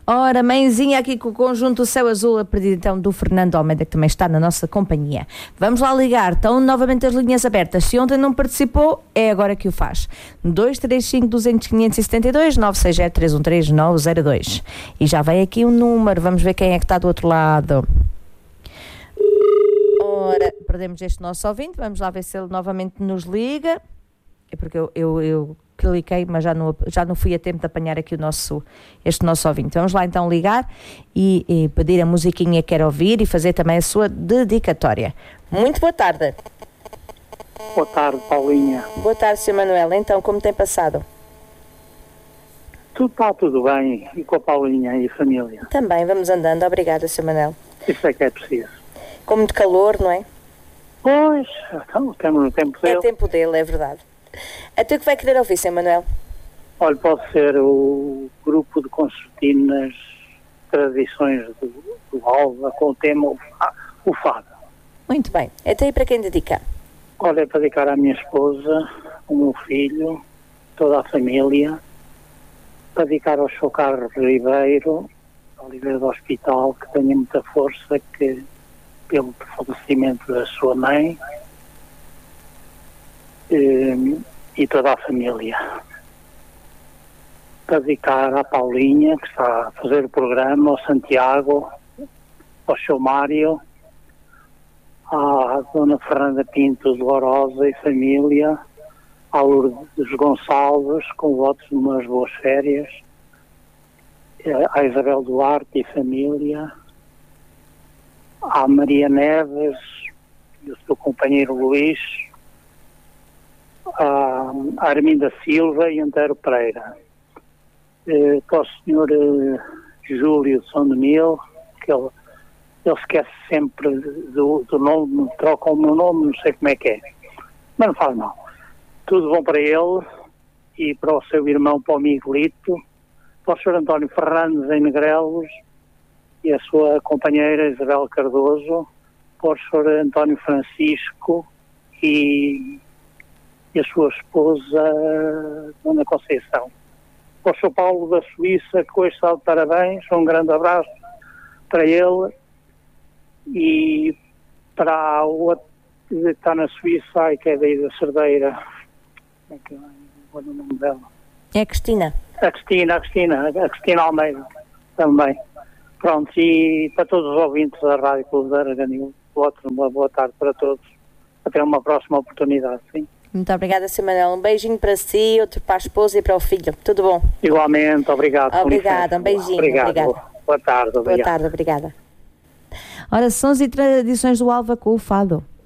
Ora, mãezinha aqui com o conjunto Céu Azul, a pedido então do Fernando Almeida, que também está na nossa companhia. Vamos lá ligar, estão novamente as linhas abertas. Se ontem não participou, é agora que o faz. 235-200-572, 960-313-902. E já vem aqui um número, vamos ver quem é que está do outro lado. Ora, perdemos este nosso ouvinte, vamos lá ver se ele novamente nos liga. É porque eu cliquei, mas já não fui a tempo de apanhar aqui este nosso ouvinte. Vamos lá então ligar e pedir a musiquinha que quer ouvir e fazer também a sua dedicatória. Muito boa tarde. Boa tarde, Paulinha. Boa tarde, Sr. Manuel. Então, como tem passado? Está tudo bem, e com a Paulinha e a família? Também, vamos andando. Obrigada, Sr. Manuel. Isso é que é preciso. Com muito calor, não é? Pois, então, temos no tempo dele. É tempo dele, é verdade. Até o que vai querer ouvir, Sr. Manuel? Olha, pode ser o grupo de concertinas Tradições do Alva, com o tema o Fado. Muito bem. Até aí para quem dedicar? Olha, é para dedicar à minha esposa, ao meu filho, toda a família, para dedicar ao Sr. Carlos Ribeiro, Oliveira do Hospital, que tenha muita força, que pelo falecimento da sua mãe, e toda a família. Para dedicar à Paulinha, que está a fazer o programa, ao Santiago, ao Sr. Mário, à Dona Fernanda Pinto de Lourosa e família, à Lourdes Gonçalves, com votos de umas boas férias, à Isabel Duarte e família, à Maria Neves e o seu companheiro Luís, à Arminda Silva e Antero Pereira, para o senhor Júlio de São Domil, que ele esquece sempre do nome, troca o meu nome, não sei como é que é, mas não faz mal. Tudo bom para ele e para o seu irmão, para o Miguelito, para o senhor António Fernandes em Negrelos e a sua companheira Isabel Cardoso, para o senhor António Francisco e a sua esposa Dona Conceição. Para o Sr. Paulo da Suíça, que hoje está de parabéns, um grande abraço para ele, e para a outra que está na Suíça, que é daí da Cerdeira, como é que é o nome dela? É a Cristina. A Cristina Almeida, também. Pronto, e para todos os ouvintes da Rádio Clube da Araganil, uma boa tarde para todos. Até uma próxima oportunidade, sim. Muito obrigada, Sr. Manuel. Um beijinho para si, outro para a esposa e para o filho. Tudo bom? Igualmente, obrigado. Obrigada, um beijinho. Obrigado. Boa tarde, obrigado. Boa tarde, obrigada. Ora, sons e tradições do Alva com o Fado.